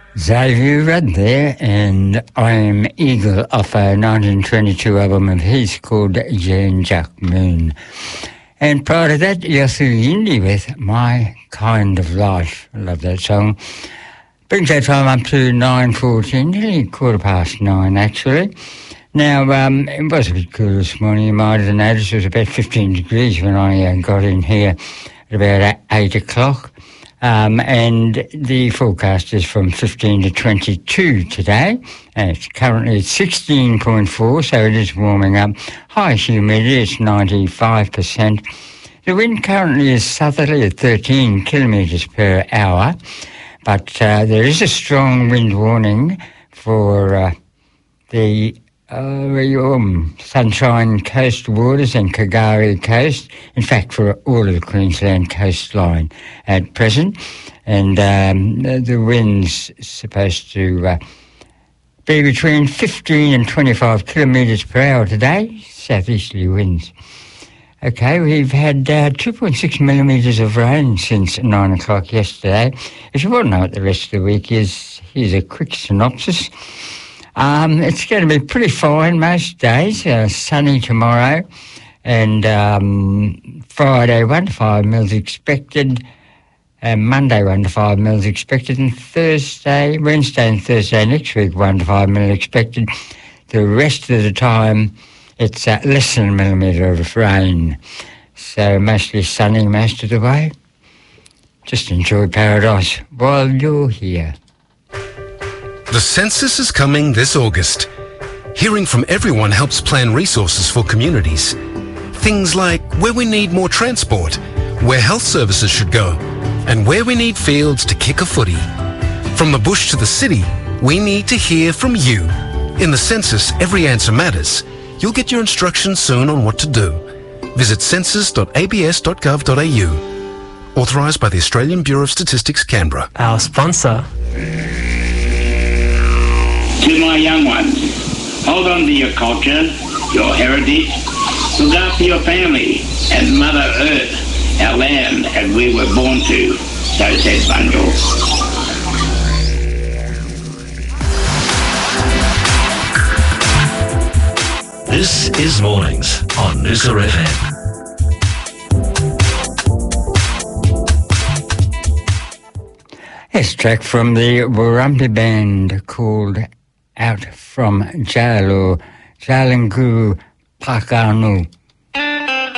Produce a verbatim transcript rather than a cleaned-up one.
Xavier Rudd there, and I Am Eagle off a nineteen twenty-two album of his called Jane Jack Moon. And prior to that, Yassu Yindi with My Kind of Life. I love that song. Brings our time up to nine fourteen, nearly quarter past nine actually. Now, um, it was a bit cool this morning. You might have noticed it was about fifteen degrees when I uh, got in here at about eight o'clock. Um, and the forecast is from fifteen to twenty-two today. And it's currently at sixteen point four, so it is warming up. High humidity, it's ninety-five percent. The wind currently is southerly at thirteen kilometres per hour, but uh, there is a strong wind warning for uh, the Uh, um, Sunshine Coast waters and Kagari Coast, in fact for all of the Queensland coastline at present, and um, the, the wind's supposed to uh, be between fifteen and twenty-five kilometres per hour today, southeasterly winds. Okay, we've had uh, two point six millimetres of rain since nine o'clock yesterday. If you want to know what the rest of the week is, here's a quick synopsis. Um, it's going to be pretty fine most days, uh, sunny tomorrow, and um, Friday one to five mils expected, and Monday one to five mils expected, and Thursday, Wednesday and Thursday next week one to five mil expected. The rest of the time it's uh, less than a millimetre of rain, so mostly sunny most of the way. Just enjoy paradise while you're here. The census is coming this August. Hearing from everyone helps plan resources for communities. Things like where we need more transport, where health services should go, and where we need fields to kick a footy. From the bush to the city, we need to hear from you. In the census, every answer matters. You'll get your instructions soon on what to do. Visit census dot a b s dot gov dot a u. Authorised by the Australian Bureau of Statistics, Canberra. Our sponsor. To my young ones, hold on to your culture, your heritage, look after your family and Mother Earth, our land, as we were born to, so says Bunjil. This is Mornings on Noosa F M. Yes, track from the Warumpi Band called Out from Jail, or Jalangu Pakanu.